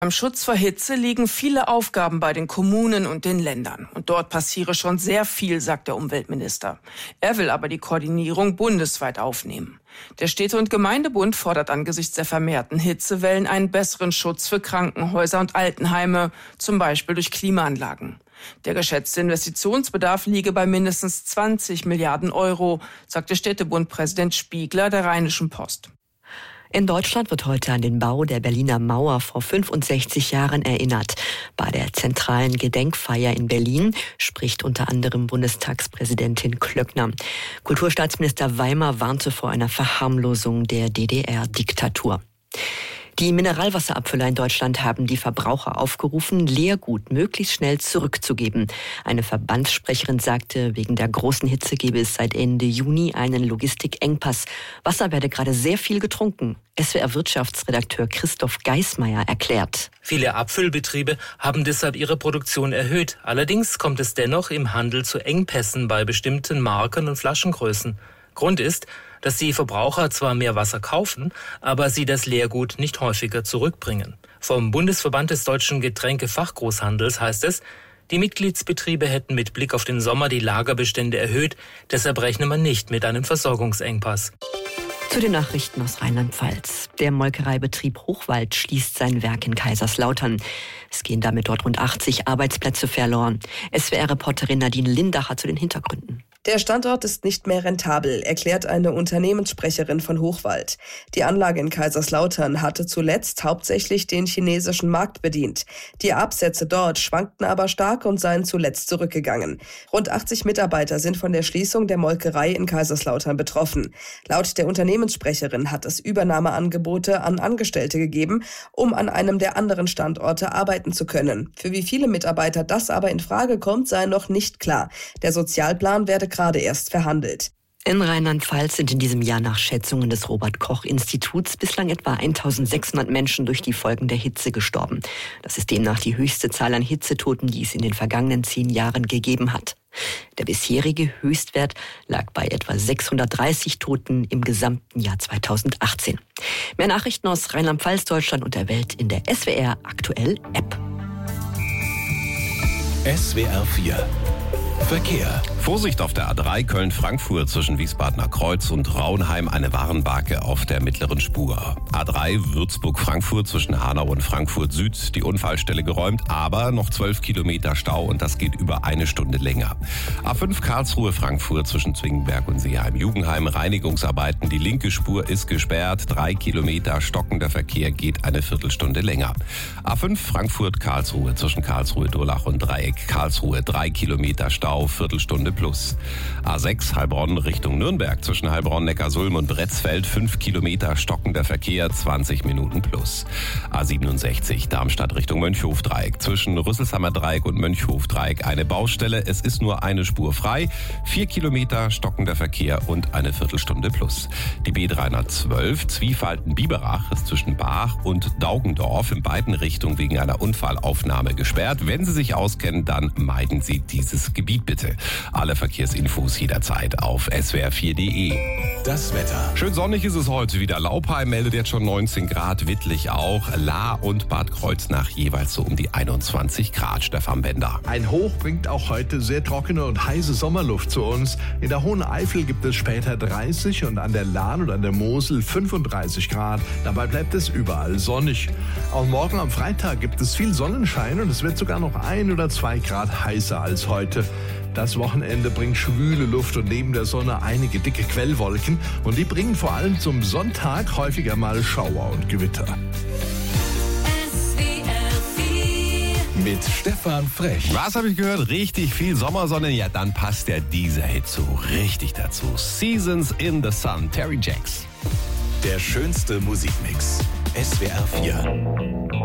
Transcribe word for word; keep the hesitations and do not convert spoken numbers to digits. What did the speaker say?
Beim Schutz vor Hitze liegen viele Aufgaben bei den Kommunen und den Ländern. Und dort passiere schon sehr viel, sagt der Umweltminister. Er will aber die Koordinierung bundesweit aufnehmen. Der Städte- und Gemeindebund fordert angesichts der vermehrten Hitzewellen einen besseren Schutz für Krankenhäuser und Altenheime, zum Beispiel durch Klimaanlagen. Der geschätzte Investitionsbedarf liege bei mindestens zwanzig Milliarden Euro, sagte Städtebundpräsident Spiegler der Rheinischen Post. In Deutschland wird heute an den Bau der Berliner Mauer vor fünfundsechzig Jahren erinnert. Bei der zentralen Gedenkfeier in Berlin spricht unter anderem Bundestagspräsidentin Klöckner. Kulturstaatsminister Weimer warnte vor einer Verharmlosung der D D R-Diktatur. Die Mineralwasserabfüller in Deutschland haben die Verbraucher aufgerufen, Leergut möglichst schnell zurückzugeben. Eine Verbandssprecherin sagte, wegen der großen Hitze gebe es seit Ende Juni einen Logistikengpass. Wasser werde gerade sehr viel getrunken. S W R-Wirtschaftsredakteur Christoph Geismeier erklärt. Viele Abfüllbetriebe haben deshalb ihre Produktion erhöht. Allerdings kommt es dennoch im Handel zu Engpässen bei bestimmten Marken und Flaschengrößen. Grund ist, dass die Verbraucher zwar mehr Wasser kaufen, aber sie das Leergut nicht häufiger zurückbringen. Vom Bundesverband des deutschen Getränkefachgroßhandels heißt es, die Mitgliedsbetriebe hätten mit Blick auf den Sommer die Lagerbestände erhöht, deshalb rechne man nicht mit einem Versorgungsengpass. Zu den Nachrichten aus Rheinland-Pfalz. Der Molkereibetrieb Hochwald schließt sein Werk in Kaiserslautern. Es gehen damit dort rund achtzig Arbeitsplätze verloren. S W R-Reporterin Nadine Lindacher zu den Hintergründen. Der Standort ist nicht mehr rentabel, erklärt eine Unternehmenssprecherin von Hochwald. Die Anlage in Kaiserslautern hatte zuletzt hauptsächlich den chinesischen Markt bedient. Die Absätze dort schwankten aber stark und seien zuletzt zurückgegangen. Rund achtzig Mitarbeiter sind von der Schließung der Molkerei in Kaiserslautern betroffen. Laut der Unternehmenssprecherin hat es Übernahmeangebote an Angestellte gegeben, um an einem der anderen Standorte arbeiten zu können. Für wie viele Mitarbeiter das aber in Frage kommt, sei noch nicht klar. Der Sozialplan werde gerade erst verhandelt. In Rheinland-Pfalz sind in diesem Jahr nach Schätzungen des Robert-Koch-Instituts bislang etwa eintausendsechshundert Menschen durch die Folgen der Hitze gestorben. Das ist demnach die höchste Zahl an Hitzetoten, die es in den vergangenen zehn Jahren gegeben hat. Der bisherige Höchstwert lag bei etwa sechshundertdreißig Toten im gesamten Jahr zweitausendachtzehn. Mehr Nachrichten aus Rheinland-Pfalz, Deutschland und der Welt in der S W R Aktuell App. S W R vier Verkehr. Vorsicht auf der A drei Köln-Frankfurt zwischen Wiesbadener Kreuz und Rauenheim, eine Warnbarke auf der mittleren Spur. A drei Würzburg-Frankfurt zwischen Hanau und Frankfurt Süd, die Unfallstelle geräumt, aber noch zwölf Kilometer Stau und das geht über eine Stunde länger. A fünf Karlsruhe-Frankfurt zwischen Zwingenberg und Seeheim-Jugendheim, Reinigungsarbeiten, die linke Spur ist gesperrt, drei Kilometer stockender Verkehr geht eine Viertelstunde länger. A fünf Frankfurt-Karlsruhe zwischen Karlsruhe-Durlach und Dreieck Karlsruhe, drei Kilometer Stau, Viertelstunde plus. A sechs Heilbronn Richtung Nürnberg zwischen Heilbronn-Neckarsulm und Bretzfeld, fünf Kilometer stockender Verkehr, zwanzig Minuten plus. A siebenundsechzig Darmstadt Richtung Mönchhof-Dreieck zwischen Rüsselsheimer Dreieck und Mönchhof-Dreieck eine Baustelle. Es ist nur eine Spur frei, vier Kilometer stockender Verkehr und eine Viertelstunde plus. Die B dreihundertzwölf Zwiefalten-Biberach ist zwischen Baach und Daugendorf in beiden Richtungen wegen einer Unfallaufnahme gesperrt. Wenn Sie sich auskennen, dann meiden Sie dieses Gebiet bitte. Alle Verkehrsinfos jederzeit auf S W R vier punkt de. Das Wetter. Schön sonnig ist es heute wieder. Laupheim meldet jetzt schon neunzehn Grad, Wittlich auch. Lahr und Bad Kreuznach jeweils so um die einundzwanzig Grad. Stefan Bender. Ein Hoch bringt auch heute sehr trockene und heiße Sommerluft zu uns. In der Hohen Eifel gibt es später dreißig und an der Lahn und an der Mosel fünfunddreißig Grad. Dabei bleibt es überall sonnig. Auch morgen am Freitag gibt es viel Sonnenschein und es wird sogar noch ein oder zwei Grad heißer als heute. Das Wochenende bringt schwüle Luft und neben der Sonne einige dicke Quellwolken. Und die bringen vor allem zum Sonntag häufiger mal Schauer und Gewitter. Mit Stefan Frech. Was habe ich gehört? Richtig viel Sommersonne. Ja, dann passt ja dieser Hit so richtig dazu. Seasons in the Sun, Terry Jacks. Der schönste Musikmix. S W R vier.